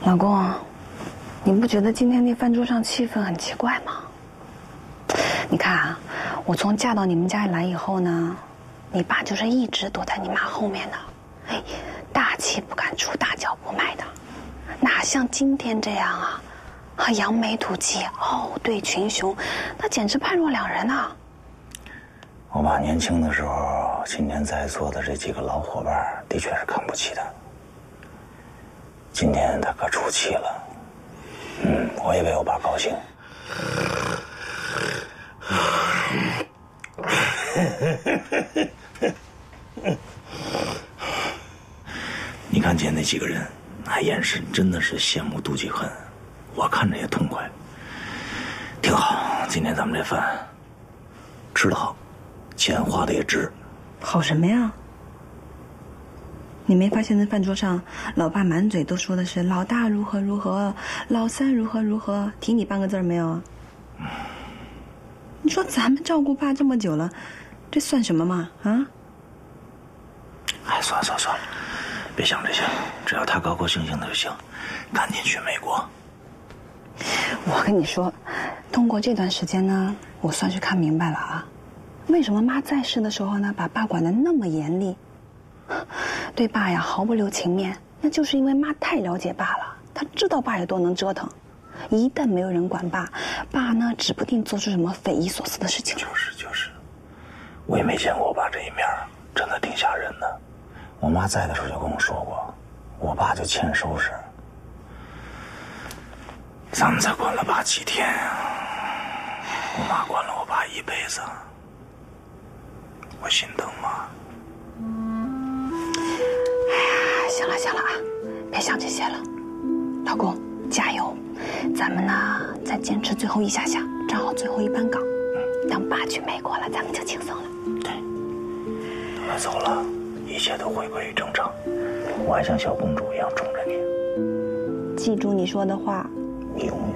老公，你不觉得今天那饭桌上气氛很奇怪吗？你看啊，我从嫁到你们家里来以后呢，你爸就是一直躲在你妈后面的，哎，大气不敢出，大脚不迈的，哪像今天这样啊，扬眉吐气，傲对群雄，那简直判若两人啊！ 我爸年轻的时候，今天在座的这几个老伙伴的确是看不起他。今天他可出气了，我也为我爸高兴。你看见那几个人，那眼神真的是羡慕妒忌恨，我看着也痛快。挺好，今天咱们这饭吃得好，钱花的也值。 好什么呀？你没发现那饭桌上，老爸满嘴都说的是老大如何如何，老三如何如何，提你半个字没有啊？你说咱们照顾爸这么久了，这算什么嘛？啊？ 哎，算了，别想这些，只要他高高兴兴的就行。赶紧去美国。 我跟你说，通过这段时间呢，我算是看明白了啊，为什么妈在世的时候呢，把爸管得那么严厉，对爸呀毫不留情面，那就是因为妈太了解爸了，她知道爸有多能折腾，一旦没有人管爸，爸呢指不定做出什么匪夷所思的事情。 就是，我也没见过我爸这一面，真的挺吓人的。我妈在的时候就跟我说过，我爸就欠收拾。咱们才管了爸几天啊，我妈管了我爸一辈子，我心疼妈。 行了啊，别想这些了，老公加油，咱们呢再坚持最后一下，站好最后一班岗，等爸去美国了，咱们就轻松了。 对，等他走了，一切都回归于正常，我还像小公主一样宠着你。 记住你说的话， 永